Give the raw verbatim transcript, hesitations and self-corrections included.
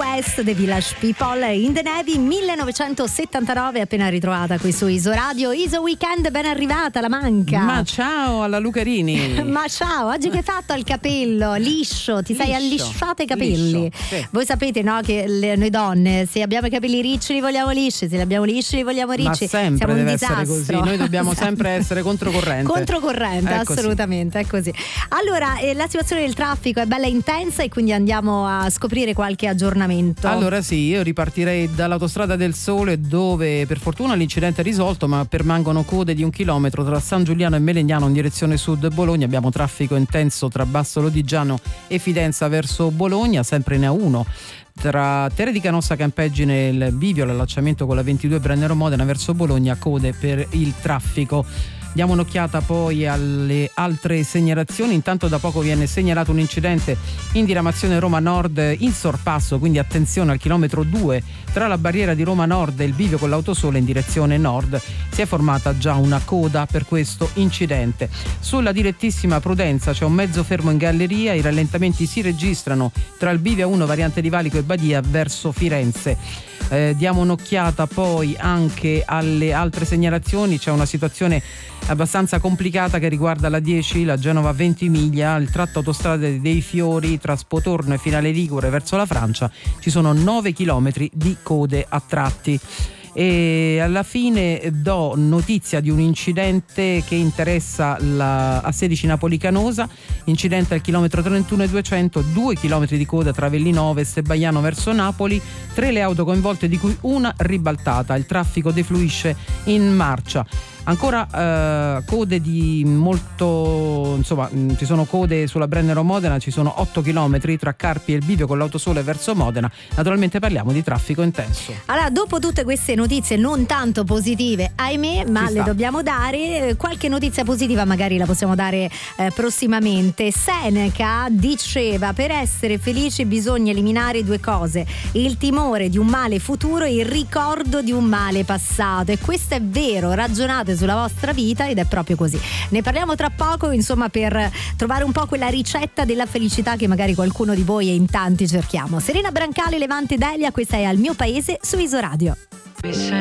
West, The Village People, In the Navy, millenovecentosettantanove, appena ritrovata qui su Iso Radio. Iso Weekend, ben arrivata, la manca. Ma ciao alla Lucarini. Ma ciao, oggi che hai fatto al capello? Liscio, ti Liscio, sei allisciata i capelli. liscio, sì. Voi sapete, no, che le, noi donne, se abbiamo i capelli ricci li vogliamo lisci, se li abbiamo lisci li vogliamo ricci. Ma sempre Siamo deve un essere disastro. così, noi dobbiamo sempre essere controcorrente. Controcorrente, È così. assolutamente, è così. Allora, eh, la situazione del traffico è bella intensa e quindi andiamo a scoprire qualche aggiornamento. Allora sì, io ripartirei dall'autostrada del Sole, dove per fortuna l'incidente è risolto, ma permangono code di un chilometro tra San Giuliano e Melegnano in direzione sud Bologna. Abbiamo traffico intenso tra Basso Lodigiano e Fidenza verso Bologna, sempre in A uno. Tra Terre di Canossa Campeggine e il bivio, l'allacciamento con la ventidue Brennero Modena verso Bologna, code per il traffico. Diamo un'occhiata poi alle altre segnalazioni. Intanto da poco viene segnalato un incidente in diramazione Roma Nord in sorpasso, quindi attenzione al chilometro due tra la barriera di Roma Nord e il bivio con l'Autosole in direzione nord. Si è formata già una coda per questo incidente. Sulla direttissima Prudenza c'è un mezzo fermo in galleria, i rallentamenti si registrano tra il bivio A uno variante di Valico e Badia verso Firenze. Eh, diamo un'occhiata poi anche alle altre segnalazioni. C'è una situazione abbastanza complicata che riguarda la dieci, la Genova Ventimiglia, il tratto autostrade dei Fiori tra Spotorno e Finale Ligure verso la Francia. Ci sono nove chilometri di code a tratti. E alla fine do notizia di un incidente che interessa la A sedici Napoli Canosa, incidente al chilometro trentuno e duecento, due chilometri di coda tra Vellinove e Sebaiano verso Napoli, tre le auto coinvolte di cui una ribaltata, il traffico defluisce in marcia. Ancora eh, code di molto, insomma, mh, ci sono code sulla Brennero Modena, ci sono otto chilometri tra Carpi e il bivio con l'Autosole verso Modena. Naturalmente parliamo di traffico intenso. Allora, dopo tutte queste notizie non tanto positive, ahimè, ma Ci le sta. dobbiamo dare, qualche notizia positiva magari la possiamo dare eh, prossimamente. Seneca diceva: per essere felici bisogna eliminare due cose, il timore di un male futuro e il ricordo di un male passato. E questo è vero, ragionate sulla vostra vita ed è proprio così. Ne parliamo tra poco, insomma, per trovare un po' quella ricetta della felicità che magari qualcuno di voi e in tanti cerchiamo. Serena Brancale, Levante Delia, questa è Al mio paese su Iso Radio.